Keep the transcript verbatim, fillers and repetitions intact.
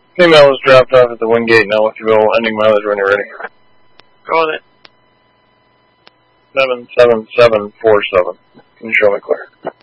Female is dropped off at the Wingate now, if you will. Ending mileage when you're ready. Go on it. seven seven seven four seven. Can you show me clear?